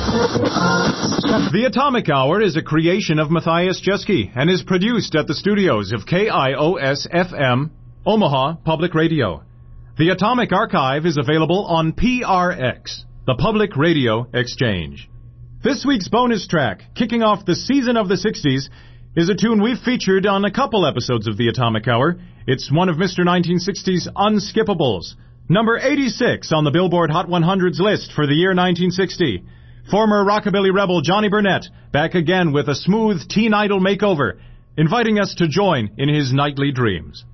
The Atomic Hour is a creation of Matthias Jeske and is produced at the studios of KIOS-FM, Omaha Public Radio. The Atomic Archive is available on PRX, the Public Radio Exchange. This week's bonus track, kicking off the season of the 60s, is a tune we've featured on a couple episodes of the Atomic Hour. It's one of Mr. 1960's unskippables. Number 86 on the Billboard Hot 100's list for the year 1960. Former rockabilly rebel Johnny Burnett back again with a smooth teen idol makeover, inviting us to join in his nightly dreams.